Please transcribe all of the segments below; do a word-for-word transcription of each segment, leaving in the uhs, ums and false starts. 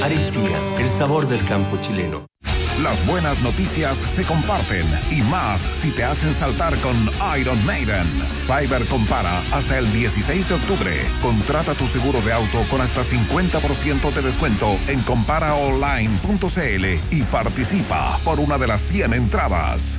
Aristía, el sabor del campo chileno. Las buenas noticias se comparten y más si te hacen saltar con Iron Maiden. Cyber Compara hasta el dieciséis de octubre. Contrata tu seguro de auto con hasta cincuenta por ciento de descuento en compara online punto c l y participa por una de las cien entradas.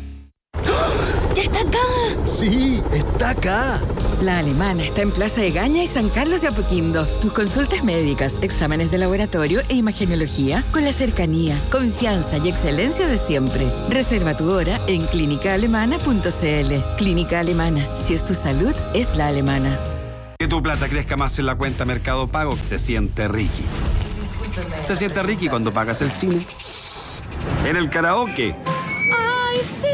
¡Ya está acá! Sí, está acá. La Alemana está en Plaza de Gaña y San Carlos de Apoquindo. Tus consultas médicas, exámenes de laboratorio e imagenología con la cercanía, confianza y excelencia de siempre. Reserva tu hora en clínica alemana punto c l. Clínica Alemana. Si es tu salud, es la alemana. Que tu plata crezca más en la cuenta Mercado Pago, se siente Ricky. Se siente Ricky cuando pagas el cine, en el karaoke. ¡Ay, sí,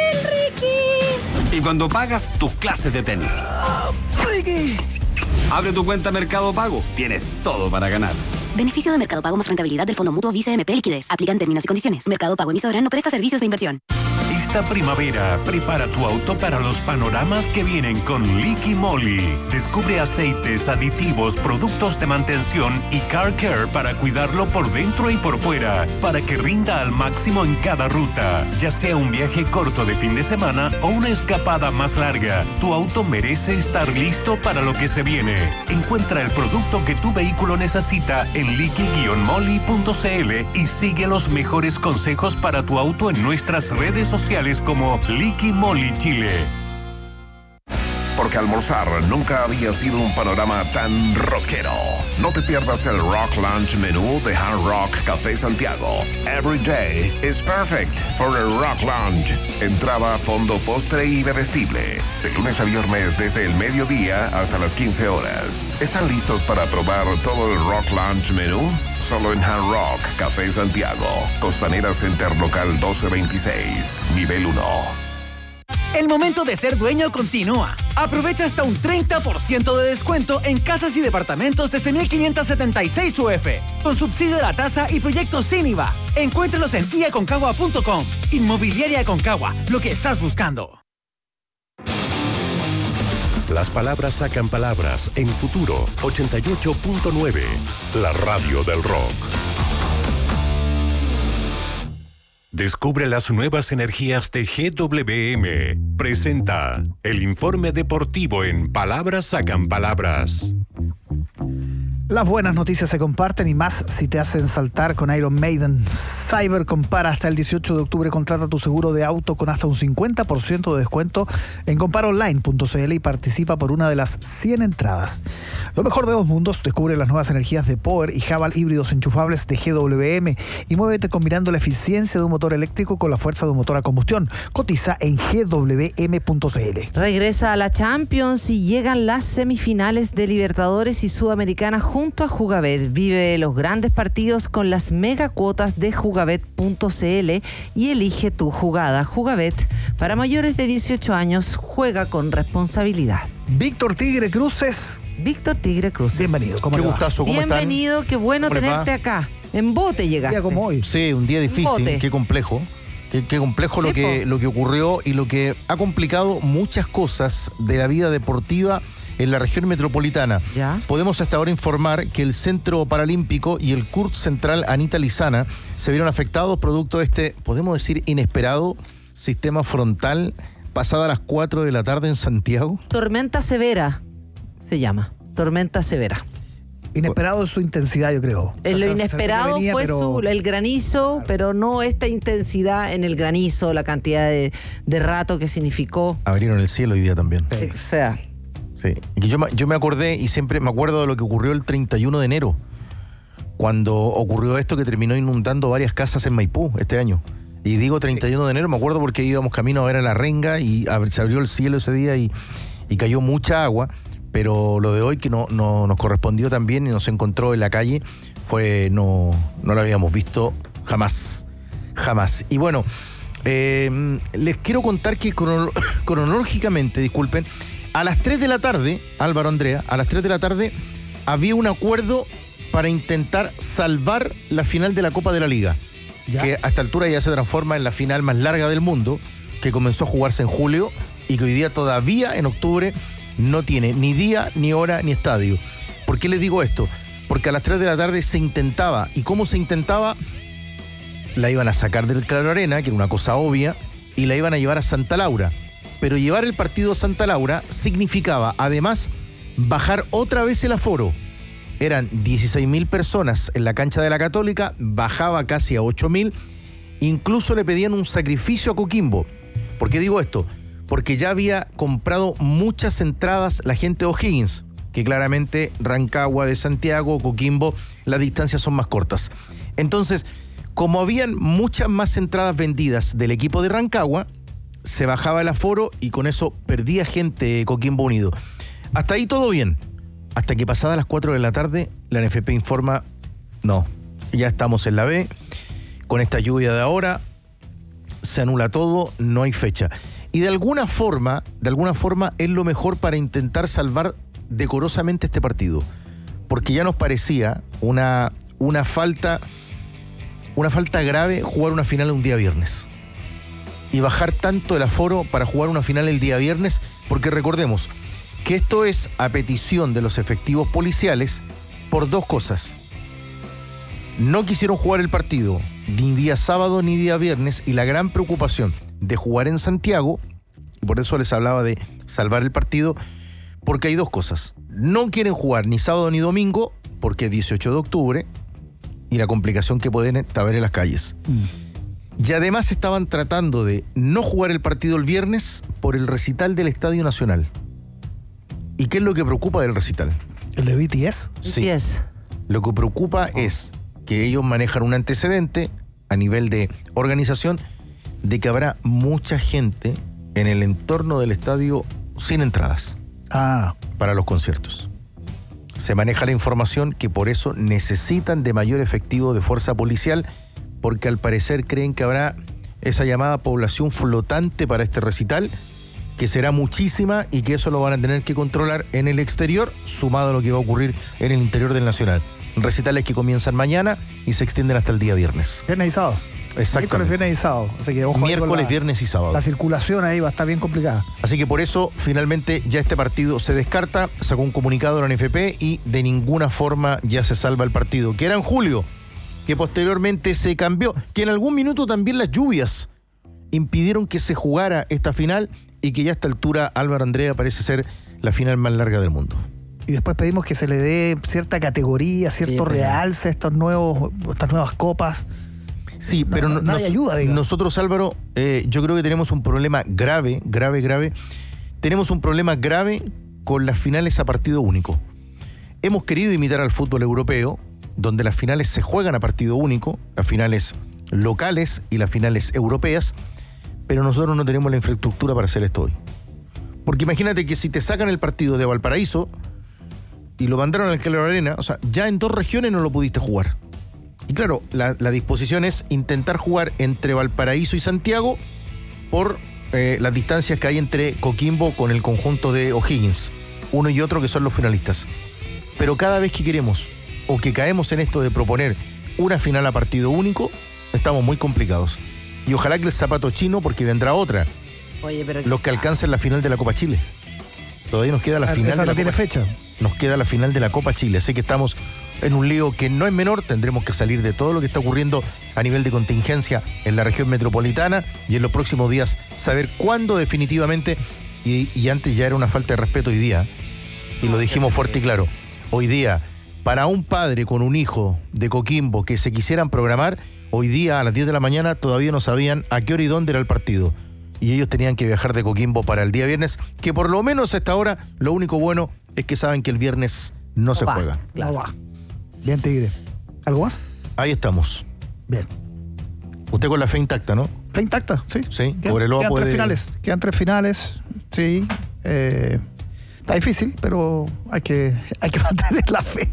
Ricky! Y cuando pagas tus clases de tenis. ¡Oh, Ricky! Abre tu cuenta Mercado Pago. Tienes todo para ganar. Beneficio de Mercado Pago más rentabilidad del Fondo Mutuo Visa M P Liquidez. Aplican términos y condiciones. Mercado Pago emisora no presta servicios de inversión. Esta primavera, prepara tu auto para los panoramas que vienen con Liqui Moly. Descubre aceites, aditivos, productos de mantención y car care para cuidarlo por dentro y por fuera, para que rinda al máximo en cada ruta. Ya sea un viaje corto de fin de semana o una escapada más larga, tu auto merece estar listo para lo que se viene. Encuentra el producto que tu vehículo necesita en liqui moly punto c l y sigue los mejores consejos para tu auto en nuestras redes sociales como Liqui Moly Chile. Porque almorzar nunca había sido un panorama tan rockero. No te pierdas el Rock Lunch menú de Hard Rock Café Santiago. Every day is perfect for a Rock Lunch. Entrada, fondo, postre y bebestible. De lunes a viernes desde el mediodía hasta las quince horas. ¿Están listos para probar todo el Rock Lunch menú? Solo en Hard Rock Café Santiago. Costanera Center Local doce veintiséis. Nivel uno. El momento de ser dueño continúa. Aprovecha hasta un treinta por ciento de descuento en casas y departamentos desde mil quinientos setenta y seis U F, con subsidio de la tasa y proyectos sin I V A. Encuéntralos en i aconcagua punto com. Inmobiliaria Aconcagua, lo que estás buscando. Las palabras sacan palabras en Futuro ochenta y ocho punto nueve, la radio del rock. Descubre las nuevas energías de G W M. Presenta el informe deportivo en Palabras Sacan Palabras. Las buenas noticias se comparten y más si te hacen saltar con Iron Maiden. Cyber Compara hasta el dieciocho de octubre. Contrata tu seguro de auto con hasta un cincuenta por ciento de descuento en compara online punto c l y participa por una de las cien entradas. Lo mejor de dos mundos. Descubre las nuevas energías de Power y Haval híbridos enchufables de G W M y muévete combinando la eficiencia de un motor eléctrico con la fuerza de un motor a combustión. Cotiza en g w m punto c l. Regresa a la Champions y llegan las semifinales de Libertadores y Sudamericana junto a Jugabet. Vive los grandes partidos con las mega cuotas de jugabet punto c l y elige tu jugada. Jugabet, para mayores de dieciocho años, juega con responsabilidad. Víctor Tigre Cruces. Víctor Tigre Cruces. Bienvenido. ¿Cómo Qué le va? gustazo, ¿cómo Bienvenido, están? qué bueno ¿Cómo les tenerte va? acá. En bote llegaste. Un día como hoy. Sí, un día difícil, Bote. qué complejo. Qué, qué complejo Sí, lo que, po. lo que ocurrió y lo que ha complicado muchas cosas de la vida deportiva en la región metropolitana. ¿Ya? Podemos hasta ahora informar que el Centro Paralímpico y el C U R T Central Anita Lizana se vieron afectados producto de este, podemos decir, inesperado sistema frontal pasada las cuatro de la tarde en Santiago. Tormenta severa se llama. Tormenta severa. Inesperado en su intensidad, yo creo. En O sea, lo se- se inesperado venía, fue pero- su, el granizo, Claro. pero no esta intensidad en el granizo, la cantidad de, de rato que significó. Abrieron el cielo hoy día también. O sea, Sí. Y yo, me- yo me acordé y siempre me acuerdo de lo que ocurrió el treinta y uno de enero, cuando ocurrió esto que terminó inundando varias casas en Maipú este año. Y digo treinta y uno de enero, me acuerdo porque íbamos camino a ver a la renga y ab- se abrió el cielo ese día y, y cayó mucha agua, pero lo de hoy que no, no nos correspondió también y nos encontró en la calle, fue no, no lo habíamos visto jamás, jamás. Y bueno, eh, les quiero contar que crono- cronológicamente, disculpen, a las tres de la tarde, Álvaro Andrea, a las tres de la tarde había un acuerdo para intentar salvar la final de la Copa de la Liga, ¿Ya? que a esta altura ya se transforma en la final más larga del mundo, que comenzó a jugarse en julio y que hoy día todavía en octubre no tiene ni día, ni hora, ni estadio. ¿Por qué les digo esto? porque a las tres de la tarde se intentaba. ¿Y cómo se intentaba? La iban a sacar del Claro Arena, que era una cosa obvia, y la iban a llevar a Santa Laura. Pero llevar el partido a Santa Laura significaba, además, bajar otra vez el aforo. Eran dieciséis mil personas en la cancha de la Católica, bajaba casi a ocho mil. Incluso le pedían un sacrificio a Coquimbo. ¿Por qué digo esto? Porque ya había comprado muchas entradas la gente de O'Higgins, que claramente Rancagua, de Santiago, Coquimbo, las distancias son más cortas. Entonces, como habían muchas más entradas vendidas del equipo de Rancagua, se bajaba el aforo y con eso perdía gente Coquimbo Unido. Hasta ahí todo bien. Hasta que pasadas las cuatro de la tarde, la N F P informa, no, ya estamos en la B, con esta lluvia de ahora, se anula todo, no hay fecha. Y de alguna forma, de alguna forma es lo mejor para intentar salvar decorosamente este partido. Porque ya nos parecía una, una falta, una falta grave jugar una final un día viernes. Y bajar tanto el aforo para jugar una final el día viernes, porque recordemos que esto es a petición de los efectivos policiales por dos cosas. No quisieron jugar el partido ni día sábado ni día viernes, y la gran preocupación de jugar en Santiago, y por eso les hablaba de salvar el partido, porque hay dos cosas. No quieren jugar ni sábado ni domingo, porque es dieciocho de octubre, y la complicación que pueden haber en las calles. Mm. Y además estaban tratando de no jugar el partido el viernes por el recital del Estadio Nacional. ¿Y qué es lo que preocupa del recital? ¿El de B T S? Sí. B T S. Lo que preocupa oh. es que ellos manejan un antecedente a nivel de organización de que habrá mucha gente en el entorno del estadio sin entradas ah. para los conciertos. Se maneja la información que por eso necesitan de mayor efectivo de fuerza policial, porque al parecer creen que habrá esa llamada población flotante para este recital, que será muchísima y que eso lo van a tener que controlar en el exterior, sumado a lo que va a ocurrir en el interior del Nacional. Recitales que comienzan mañana y se extienden hasta el día viernes. Viernes y sábado. Exactamente. Miércoles, viernes y sábado. Así que ojo, miércoles, la, viernes y sábado. La circulación ahí va a estar bien complicada. Así que por eso, finalmente, ya este partido se descarta. Sacó un comunicado de la N F P y de ninguna forma ya se salva el partido. Que era en julio, que posteriormente se cambió. Que en algún minuto también las lluvias impidieron que se jugara esta final, y que ya a esta altura Álvaro Andrea parece ser la final más larga del mundo. Y después pedimos que se le dé cierta categoría, cierto sí, realce a estos nuevos, estas nuevas copas. Sí, no, pero no, no nos, hay ayuda, digamos. Nosotros, Álvaro, eh, yo creo que tenemos un problema grave, grave, grave. Tenemos un problema grave con las finales a partido único. Hemos querido imitar al fútbol europeo, donde las finales se juegan a partido único, las finales locales y las finales europeas, pero nosotros no tenemos la infraestructura para hacer esto hoy. Porque imagínate que si te sacan el partido de Valparaíso y lo mandaron al Claro Arena, o sea, ya en dos regiones no lo pudiste jugar. Y claro, la, la disposición es intentar jugar entre Valparaíso y Santiago por eh, las distancias que hay entre Coquimbo con el conjunto de O'Higgins, uno y otro que son los finalistas. Pero cada vez que queremos o que caemos en esto de proponer una final a partido único, estamos muy complicados. Y ojalá que el zapato chino, porque vendrá otra. Oye, pero los que alcancen la final de la Copa Chile. Todavía nos queda la esa, final. Esa de no la tiene Copa. fecha. Nos queda la final de la Copa Chile. Así que estamos en un lío que no es menor. Tendremos que salir de todo lo que está ocurriendo a nivel de contingencia en la región metropolitana y en los próximos días saber cuándo definitivamente, y, y antes ya era una falta de respeto hoy día, y lo dijimos fuerte y claro, hoy día, para un padre con un hijo de Coquimbo que se quisieran programar, hoy día a las diez de la mañana todavía no sabían a qué hora y dónde era el partido. Y ellos tenían que viajar de Coquimbo para el día viernes, que por lo menos hasta ahora lo único bueno es que saben que el viernes no, no se va, juega. Claro. No va. Bien, Tigre. ¿Algo más? Ahí estamos. Bien. Usted con la fe intacta, ¿no? Fe intacta, sí. Sí, quedan, Cobreloa quedan puede... tres finales. Quedan tres finales, sí. Eh, está difícil, pero hay que, hay que mantener la fe.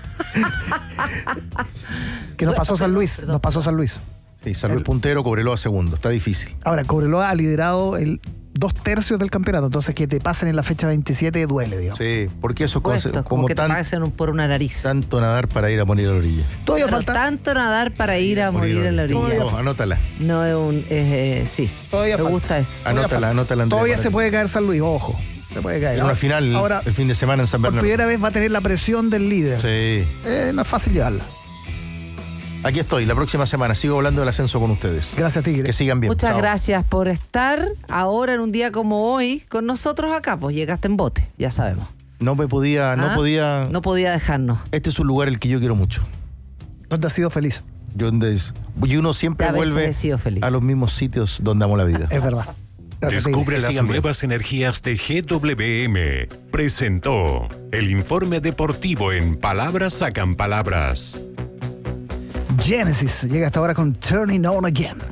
Que nos pasó San Luis, nos pasó San Luis. Sí, San Luis el, puntero, Cobreloa segundo, está difícil. Ahora, Cobreloa ha liderado el dos tercios del campeonato, entonces que te pasen en la fecha veintisiete duele, digamos. Sí, porque eso Cuesta, como, como que tan, te pasen por una nariz. Tanto nadar para ir a morir a la orilla. Todavía Pero falta. Tanto nadar para ir a morir, morir a la orilla. No, anótala. No es un, es, eh, sí. Todavía me falta. gusta eso. Anótala, anótala, Andrea. Todavía se puede caer San Luis, ojo. Se puede caer. En una final Ahora, el fin de semana en San por Bernardo. primera vez va a tener la presión del líder. Sí. Eh, no es fácil llevarla. Aquí estoy, la próxima semana sigo hablando del ascenso con ustedes. Gracias, Tigre. Que sigan bien. Muchas Chao. gracias por estar ahora en un día como hoy con nosotros acá. Pues llegaste en bote, ya sabemos. No me podía, ¿Ah? no podía. No podía dejarnos. Este es un lugar el que yo quiero mucho. ¿Dónde has sido feliz? Yo donde es- y uno siempre A veces vuelve he sido feliz. a los mismos sitios donde amo la vida. Es verdad. Gracias, Descubre Tigre. las sigan bien. nuevas energías de G W M. Presentó el informe deportivo en Palabras Sacan Palabras. Genesis llega hasta ahora con Turning On Again.